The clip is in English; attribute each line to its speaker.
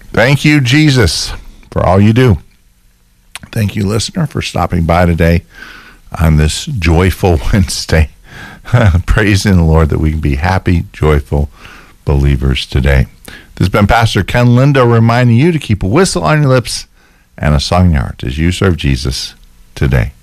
Speaker 1: Thank you, Jesus, for all you do. Thank you, listener, for stopping by today on this joyful Wednesday. Praising the Lord that we can be happy, joyful believers today. This has been Pastor Ken Lindo reminding you to keep a whistle on your lips and a song in your heart as you serve Jesus today.